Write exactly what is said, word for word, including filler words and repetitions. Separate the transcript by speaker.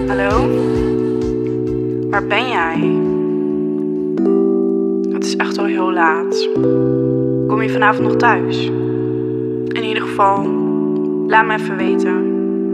Speaker 1: Hallo? Waar ben jij? Het is echt al heel laat. Kom je vanavond nog thuis? In ieder geval, laat me even weten.